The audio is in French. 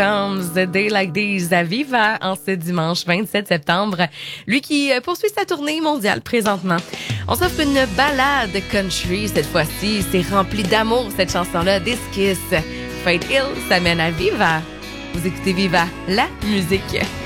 The Day Like These à Viva en ce dimanche 27 septembre. Lui qui poursuit sa tournée mondiale présentement. On s'offre une balade country cette fois-ci. C'est rempli d'amour cette chanson-là. This Kiss. Faith Hill s'amène à Viva. Vous écoutez Viva, la musique.